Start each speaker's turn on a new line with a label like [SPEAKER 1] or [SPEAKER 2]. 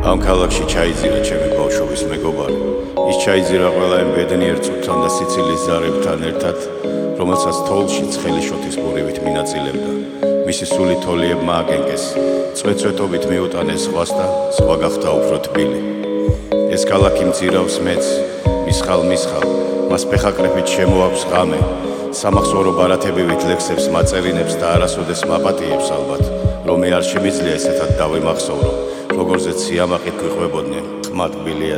[SPEAKER 1] ამ ქალაქში ჩაიძირა ჩემი ბავშვობის მეგობარი. ის ჩაიძირა ყველა იმ ბედნიერ წუთთან და სიცილის ზარებთან ერთად, რომელსაც თოვლში ცხელი შოთის ბურივით მინაწილებდა. მისი სული თოლიებმა აკენკეს, წვეწვეტობით მიუტანეს ზღვას და ზღვა გახდა უფრო თბილი. ეს ქალაქი მძირავს მეც, მისხალ, მას ფეხაკრეფით შემოაქვს ღამე, სამახსოვრო ბარათებივით ლექსებს მაწერინებს და არასოდეს მაპატიებს ალბათ, რომ მე არ შემიძლია ესეთად დავემახსოვრო, როგორზეც სიამაყით გვიყვებოდნენ ხმა ტკბილი